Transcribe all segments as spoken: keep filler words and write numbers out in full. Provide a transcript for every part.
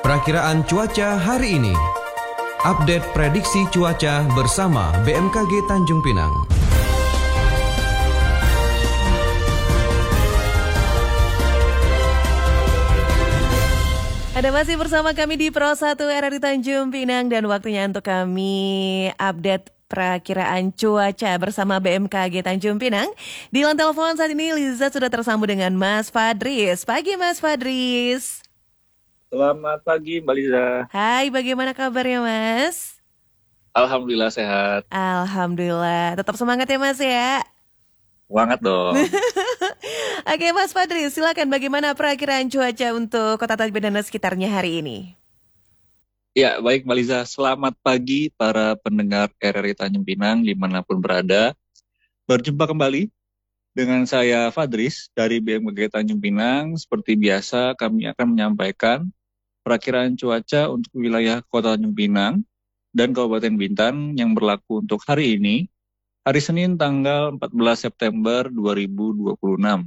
Perakiraan cuaca hari ini. Update prediksi cuaca bersama B M K G Tanjung Pinang. Ada masih bersama kami di Pro satu R R I Tanjung Pinang dan waktunya untuk kami update perakiraan cuaca bersama B M K G Tanjung Pinang. Di line telepon saat ini Liza sudah tersambung dengan Mas Fadris. Pagi Mas Fadris. Selamat pagi Mbak Liza. Hai, bagaimana kabarnya Mas? Alhamdulillah sehat. Alhamdulillah, tetap semangat ya Mas ya. Semangat dong. Oke Mas Fadris, silakan bagaimana perakiraan cuaca untuk Kota Tanjung dan sekitarnya hari ini? Ya, baik Mbak Liza. Selamat pagi para pendengar R R I Tanjung Pinang dimanapun berada. Berjumpa kembali dengan saya Fadris dari B M K G Tanjung Pinang. Seperti biasa kami akan menyampaikan perakiraan cuaca untuk wilayah Kota Tanjung Pinang dan Kabupaten Bintan yang berlaku untuk hari ini, hari Senin tanggal empat belas September dua ribu dua puluh enam.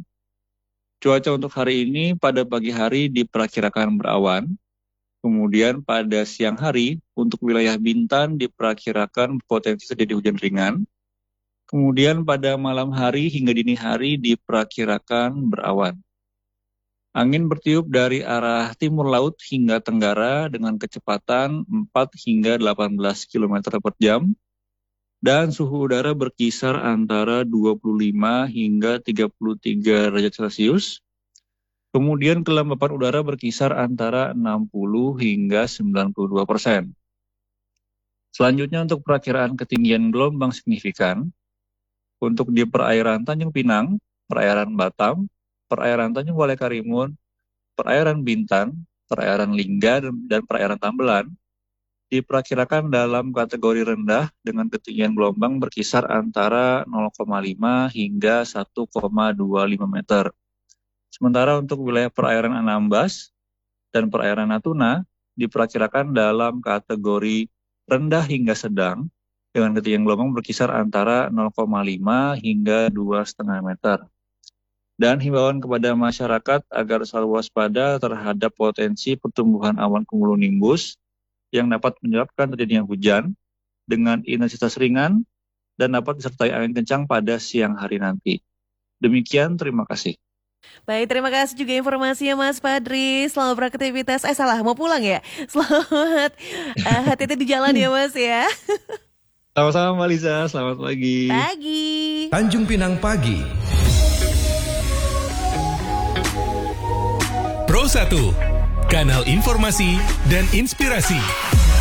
Cuaca untuk hari ini pada pagi hari diperkirakan berawan, kemudian pada siang hari untuk wilayah Bintan diperkirakan potensi terjadi hujan ringan, kemudian pada malam hari hingga dini hari diperkirakan berawan. Angin bertiup dari arah timur laut hingga tenggara dengan kecepatan empat hingga delapan belas kilometer per jam dan suhu udara berkisar antara dua puluh lima hingga tiga puluh tiga derajat Celcius. Kemudian kelembapan udara berkisar antara enam puluh hingga sembilan puluh dua persen. Selanjutnya untuk perakiraan ketinggian gelombang signifikan untuk di perairan Tanjung Pinang, perairan Batam, perairan Tanjung Balai Karimun, perairan Bintan, perairan Lingga, dan perairan Tambelan diperkirakan dalam kategori rendah dengan ketinggian gelombang berkisar antara nol koma lima hingga satu koma dua lima meter. Sementara untuk wilayah perairan Anambas dan perairan Natuna diperkirakan dalam kategori rendah hingga sedang dengan ketinggian gelombang berkisar antara nol koma lima hingga dua koma lima meter. Dan himbauan kepada masyarakat agar selalu waspada terhadap potensi pertumbuhan awan cumulonimbus yang dapat menyebabkan terjadinya hujan dengan intensitas ringan dan dapat disertai angin kencang pada siang hari nanti. Demikian, terima kasih. Baik, terima kasih juga informasinya Mas Fadri. Selamat beraktivitas. Eh salah, mau pulang ya? Selamat uh, hati-hati di jalan ya Mas ya. Sama-sama Mbak Liza, selamat pagi. Pagi. Tanjung Pinang Pagi. Pro satu, kanal informasi dan inspirasi.